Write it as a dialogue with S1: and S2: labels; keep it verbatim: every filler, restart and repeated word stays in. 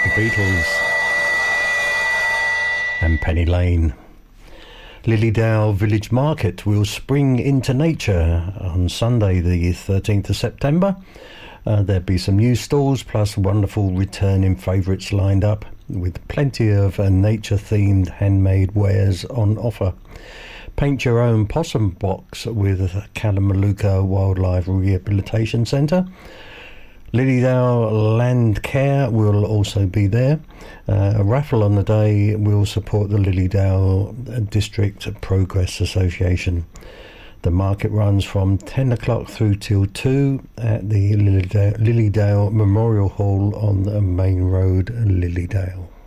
S1: Beatles and Penny Lane. Lilydale Village Market will spring into nature on Sunday the thirteenth of September. Uh, there'll be some new stalls plus wonderful returning favourites lined up with plenty of uh, nature-themed handmade wares on offer. Paint your own possum box with Kalamalooka Wildlife Rehabilitation Centre. Lilydale Land Care will also be there. Uh, a raffle on the day will support the Lilydale District Progress Association. The market runs from ten o'clock through till two at the Lilydale, Lilydale Memorial Hall on the main road, Lilydale.